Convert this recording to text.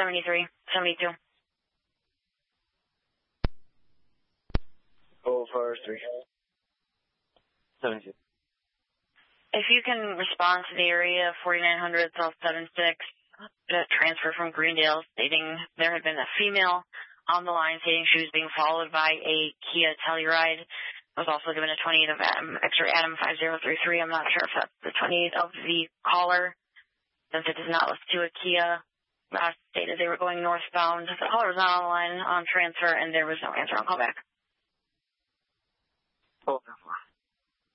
73, 72. 043. 72. If you can respond to the area 4900 South 76, transfer from Greendale, stating there had been a female on the line stating she was being followed by a Kia Telluride. I was also given a 28 of X-ray Adam 5033. I'm not sure if that's the 28 of the caller, since it does not list to a Kia. Stated they were going northbound. The caller was not on the line on transfer, and there was no answer on callback. Okay.